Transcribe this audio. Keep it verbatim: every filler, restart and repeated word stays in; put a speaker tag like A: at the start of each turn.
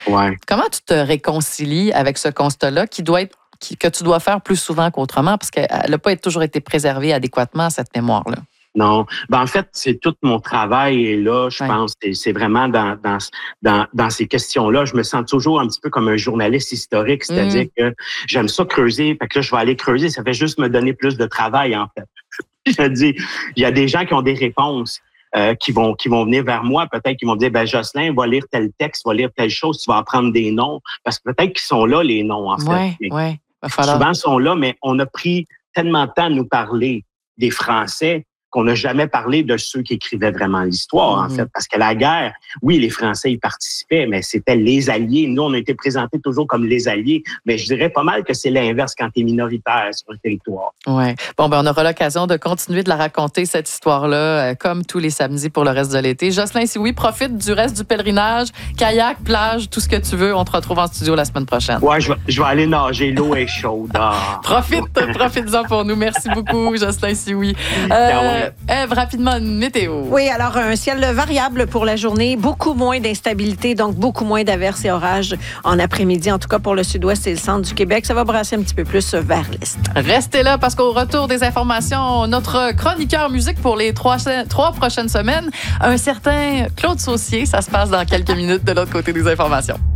A: Ouais.
B: Comment tu te réconcilies avec ce constat-là qui doit être, qui, que tu dois faire plus souvent qu'autrement parce qu'elle n'a pas toujours été préservée adéquatement, cette mémoire-là?
A: Non. Ben, en fait, c'est tout mon travail et là, je
B: Ouais.
A: pense, c'est, c'est vraiment dans, dans, dans, dans ces questions-là. Je me sens toujours un petit peu comme un journaliste historique, c'est-à-dire
B: Mm.
A: que j'aime ça creuser. Fait que là, je vais aller creuser. Ça fait juste me donner plus de travail, en fait. Je dis, il y a des gens qui ont des réponses. Euh, qui vont qui vont venir vers moi, peut-être qu'ils vont dire ben Jocelyn va lire tel texte, va lire telle chose, tu vas apprendre des noms parce que peut-être qu'ils sont là les noms en fait.
B: Ouais,
A: Mais
B: ouais. Va falloir...
A: souvent ils sont là, mais on a pris tellement de temps à nous parler des Français qu'on n'a jamais parlé de ceux qui écrivaient vraiment l'histoire, mm-hmm. en fait. Parce que la guerre, oui, les Français y participaient, mais c'était les Alliés. Nous, on a été présentés toujours comme les Alliés, mais je dirais pas mal que c'est l'inverse quand tu es minoritaire sur le territoire.
B: Oui. Bon, ben on aura l'occasion de continuer de la raconter, cette histoire-là, euh, comme tous les samedis pour le reste de l'été. Jocelyn Sioui, profite du reste du pèlerinage, kayak, plage, tout ce que tu veux. On te retrouve en studio la semaine prochaine.
A: Ouais, je vais, je vais aller nager. L'eau est chaude. Ah.
B: Profite, profite-en pour nous. Merci beaucoup, Jocelyn Sioui. Euh, Ève, rapidement, une météo.
C: Oui, alors un ciel variable pour la journée, beaucoup moins d'instabilité, donc beaucoup moins d'averses et orages en après-midi, en tout cas pour le sud-ouest et le centre du Québec. Ça va brasser un petit peu plus vers l'est.
B: Restez là parce qu'au retour des informations, notre chroniqueur musique pour les trois, trois prochaines semaines, un certain Claude Saucier. Ça se passe dans quelques minutes de l'autre côté des informations.